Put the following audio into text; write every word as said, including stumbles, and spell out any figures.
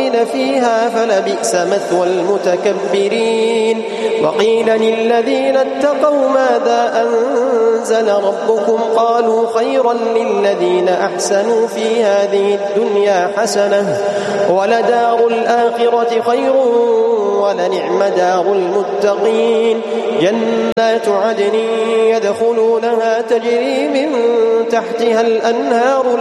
خالدين فيها فلبئس مثوى المتكبرين. وقيل للذين اتقوا ماذا أنزل ربكم قالوا خيرا للذين أحسنوا في هذه الدنيا حسنة ولدار الآخرة خير ولنعم دار المتقين. جنات عدن يدخلونها تجري من تحتها الأنهار